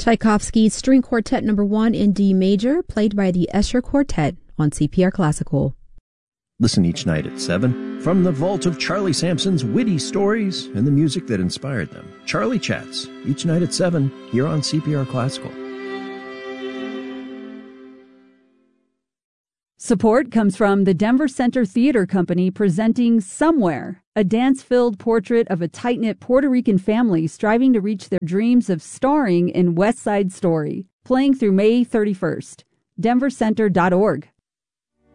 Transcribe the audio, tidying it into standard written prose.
Tchaikovsky's String Quartet No. 1 in D major, played by the Escher Quartet on CPR Classical. Listen each night at 7 from the vault of Charlie Sampson's witty stories and the music that inspired them. Charlie Chats, each night at 7 here on CPR Classical. Support comes from the Denver Center Theater Company presenting Somewhere, a dance-filled portrait of a tight-knit Puerto Rican family striving to reach their dreams of starring in West Side Story. Playing through May 31st. denvercenter.org.